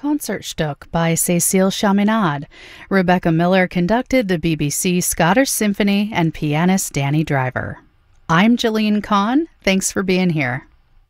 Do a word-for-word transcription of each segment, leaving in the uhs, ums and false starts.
Concertstück by Cécile Chaminade. Rebecca Miller conducted the B B C Scottish Symphony and pianist Danny Driver. I'm Jillian Kahn. Thanks for being here.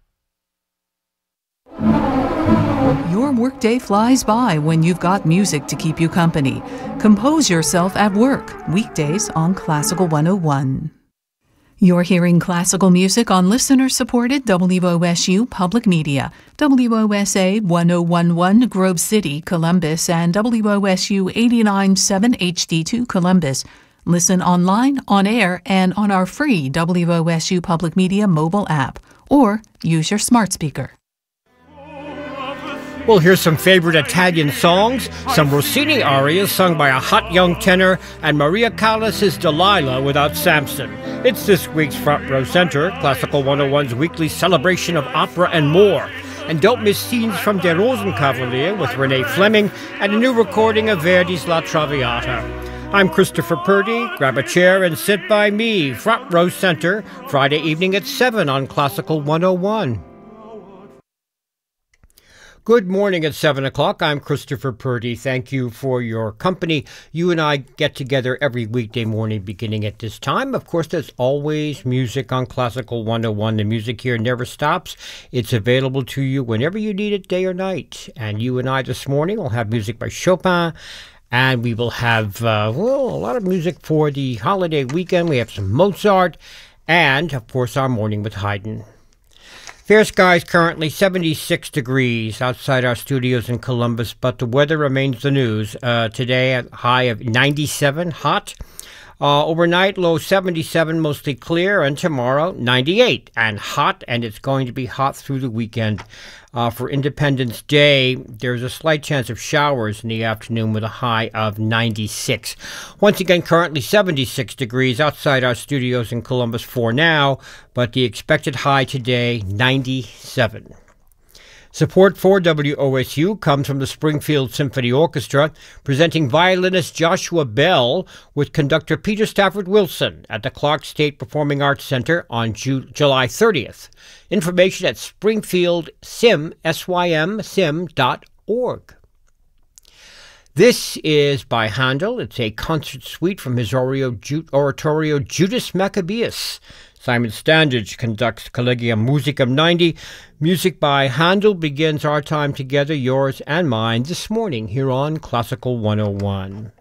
Your workday flies by when you've got music to keep you company. Compose yourself at work, weekdays on Classical one oh one. You're hearing classical music on listener-supported W O S U Public Media, W O S A one oh one point one Grove City, Columbus, and W O S U eighty-nine point seven H D two Columbus. Listen online, on air, and on our free W O S U Public Media mobile app, or use your smart speaker. We'll hear some favorite Italian songs, some Rossini arias sung by a hot young tenor, and Maria Callas' Delilah without Samson. It's this week's Front Row Center, Classical one oh one's weekly celebration of opera and more. And don't miss scenes from Der Rosenkavalier with Renee Fleming and a new recording of Verdi's La Traviata. I'm Christopher Purdy. Grab a chair and sit by me. Front Row Center, Friday evening at seven on Classical one oh one. Good morning at seven o'clock. I'm Christopher Purdy. Thank you for your company. You and I get together every weekday morning beginning at this time. Of course, there's always music on Classical one oh one. The music here never stops. It's available to you whenever you need it, day or night. And you and I this morning will have music by Chopin. And we will have, uh, well, a lot of music for the holiday weekend. We have some Mozart. And, of course, our morning with Haydn. Fair skies currently seventy-six degrees outside our studios in Columbus, but the weather remains the news. Uh, today, a high of ninety-seven, hot. Uh, overnight, low seventy-seven, mostly clear, and tomorrow, ninety-eight, and hot, and it's going to be hot through the weekend. Uh, for Independence Day, there's a slight chance of showers in the afternoon with a high of ninety-six. Once again, currently seventy-six degrees outside our studios in Columbus for now, but the expected high today, ninety-seven. Support for W O S U comes from the Springfield Symphony Orchestra, presenting violinist Joshua Bell with conductor Peter Stafford Wilson at the Clark State Performing Arts Center on Ju- July thirtieth. Information at Springfield Sim, S Y M, sim dot org. This is by Handel. It's a concert suite from his oratorio Judas Maccabeus. Simon Standage conducts Collegium Musicum ninety. Music by Handel begins our time together, yours and mine, this morning here on Classical one oh one.